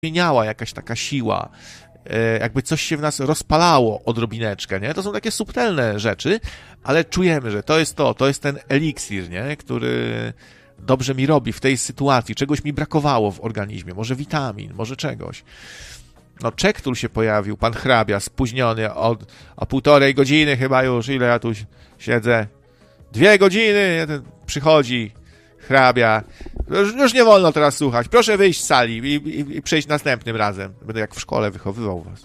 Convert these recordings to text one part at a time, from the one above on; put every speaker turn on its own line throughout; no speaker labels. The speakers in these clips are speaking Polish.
zmieniała jakaś taka siła, jakby coś się w nas rozpalało odrobineczkę, nie? To są takie subtelne rzeczy, ale czujemy, że to jest ten eliksir, nie? Który dobrze mi robi w tej sytuacji, czegoś mi brakowało w organizmie, może witamin, może czegoś. No, Czektul się pojawił, pan hrabia, spóźniony o 1,5 godziny chyba już, ile ja tu siedzę? 2 godziny, przychodzi hrabia. Już nie wolno teraz słuchać, proszę wyjść z sali i przejść następnym razem. Będę jak w szkole wychowywał was.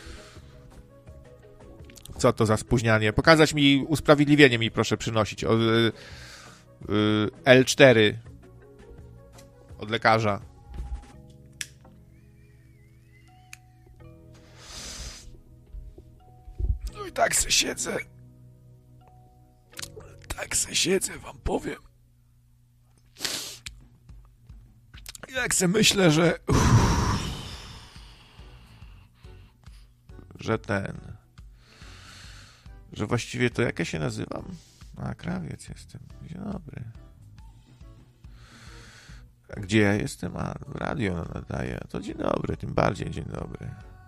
Co to za spóźnianie? Pokazać mi, usprawiedliwienie mi proszę przynosić. L4 od lekarza. No i tak se siedzę. Wam powiem. Jak se myślę, że właściwie to jak ja się nazywam? Krawiec jestem. Dzień dobry. A gdzie ja jestem? Radio nadaje. To dzień dobry, tym bardziej dzień dobry.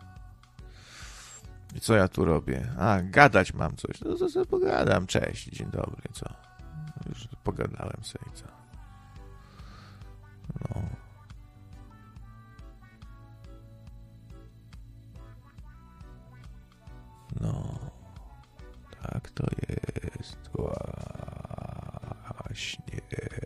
I co ja tu robię? Gadać mam coś. No to sobie pogadam. Cześć, dzień dobry, co? Już pogadałem sobie, co? No. No. Tak to jest. Właśnie.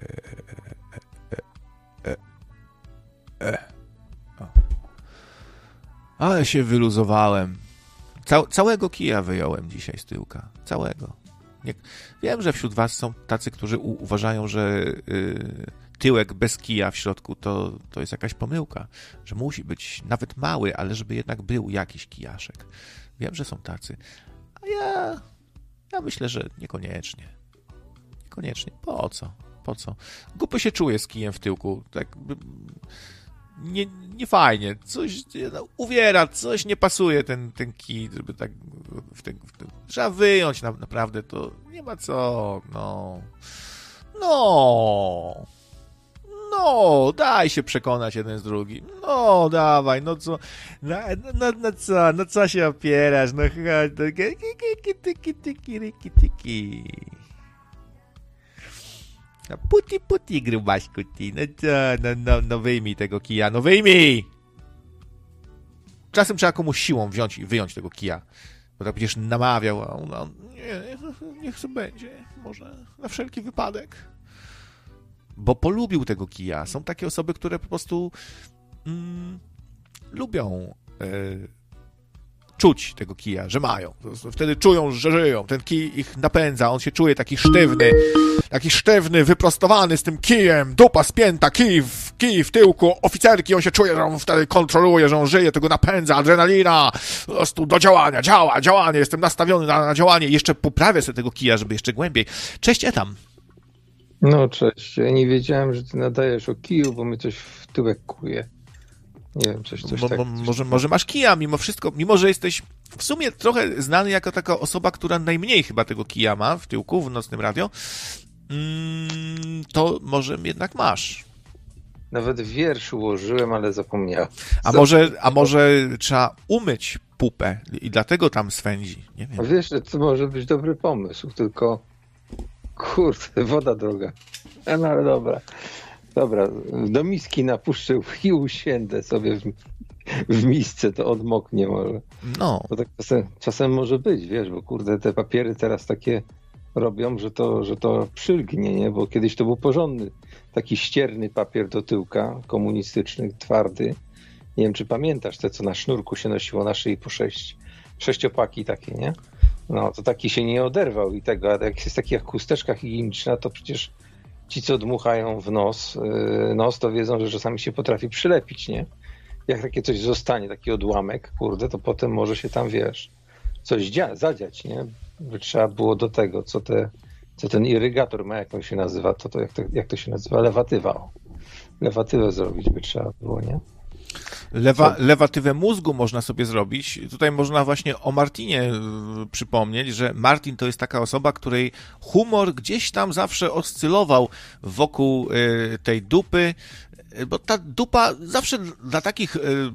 Ale się wyluzowałem. Całego kija wyjąłem dzisiaj z tyłka. Całego. Wiem, że wśród was są tacy, którzy uważają, że tyłek bez kija w środku to jest jakaś pomyłka. Że musi być nawet mały, ale żeby jednak był jakiś kijaszek. Wiem, że są tacy. A ja myślę, że niekoniecznie. Niekoniecznie. Po co? Głupio się czuję z kijem w tyłku. Tak nie fajnie. Coś uwiera, coś nie pasuje ten kij, żeby tak trzeba wyjąć naprawdę, to nie ma co. No, daj się przekonać jeden z drugim. No, dawaj, no co, no co się opierasz, no chodź, tiki. No, puti, grubaśku, ty, no wyjmij tego kija, no wyjmij! Czasem trzeba komuś siłą wziąć i wyjąć tego kija, bo tak będziesz namawiał, a on, nie, niech sobie będzie, może na wszelki wypadek. Bo polubił tego kija. Są takie osoby, które po prostu lubią czuć tego kija, że mają. Wtedy czują, że żyją. Ten kij ich napędza. On się czuje taki sztywny, wyprostowany z tym kijem. Dupa spięta, kij w tyłku oficerki. On się czuje, że on wtedy kontroluje, że on żyje. Tego napędza, adrenalina. Po prostu do działania. Działanie. Jestem nastawiony na działanie. I jeszcze poprawię sobie tego kija, żeby jeszcze głębiej. Cześć, Etam.
No cześć, ja nie wiedziałem, że ty nadajesz o kiju, bo mnie coś w tyłek kuje. Nie wiem, coś tak.
Może masz kija mimo wszystko, mimo że jesteś w sumie trochę znany jako taka osoba, która najmniej chyba tego kija ma w tyłku, w Nocnym Radio, to może jednak masz.
Nawet wiersz ułożyłem, ale zapomniałem.
A może trzeba umyć pupę i dlatego tam swędzi, nie wiem.
Wiesz, to może być dobry pomysł, tylko kurde, woda droga. No ale dobra, do miski napuszczę i usiędę sobie w misce, to odmoknie może.
No.
Bo tak czasem może być, wiesz, bo kurde, te papiery teraz takie robią, że to przylgnie, nie? Bo kiedyś to był porządny, taki ścierny papier do tyłka, komunistyczny, twardy. Nie wiem, czy pamiętasz te, co na sznurku się nosiło na szyi po 6 takie, nie? No, to taki się nie oderwał i tego, a jak jest taka jak chusteczka higieniczna, to przecież ci, co dmuchają w nos, to wiedzą, że czasami się potrafi przylepić, nie? Jak takie coś zostanie, taki odłamek, kurde, to potem może się tam, wiesz, coś zadziać, nie? By trzeba było do tego, co ten irygator ma, jak on się nazywa, jak to się nazywa? Lewatywa. O. Lewatywę zrobić by trzeba było, nie?
Lewatywę mózgu można sobie zrobić. Tutaj można właśnie o Martinie przypomnieć, że Martin to jest taka osoba, której humor gdzieś tam zawsze oscylował wokół tej dupy, bo ta dupa zawsze dla takich